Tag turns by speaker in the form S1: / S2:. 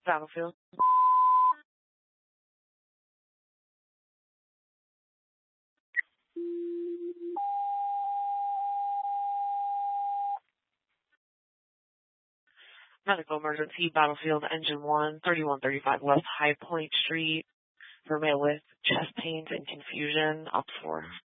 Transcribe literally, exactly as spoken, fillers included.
S1: Battlefield. Medical emergency, Battlefield, Engine one, thirty-one thirty-five West High Point Street, for male with chest pains and confusion, up for